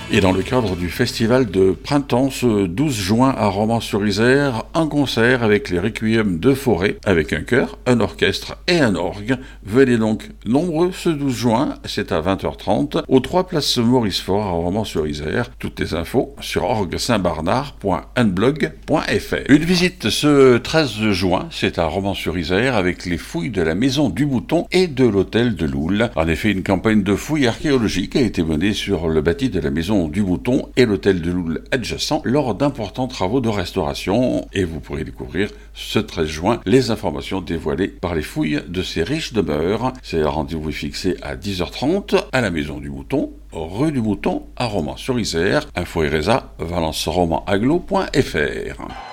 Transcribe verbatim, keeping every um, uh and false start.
Et dans le cadre du festival de printemps, ce douze juin à Romans-sur-Isère, un concert avec les Requiem de Forêt, avec un chœur, un orchestre et un orgue. Venez donc nombreux ce douze juin, c'est à vingt heures trente, aux trois places Maurice Faure à Romans-sur-Isère. Toutes les infos sur orgue saint barnard point unblog point f r. Une visite ce treize juin, c'est à Romans-sur-Isère, avec les fouilles de la Maison du Bouton et de l'Hôtel de Loul. En effet, une campagne de fouilles archéologiques a été menée sur le bâti de la Maison du Bouton et l'Hôtel de Loul adjacent lors d'importants travaux de restauration, et vous pourrez découvrir ce treize juin les informations dévoilées par les fouilles de ces riches demeures. C'est un rendez-vous fixé à dix heures trente à la Maison du Bouton, rue du Bouton à Romans-sur-Isère. Info et résa, valence roman aglo point f r.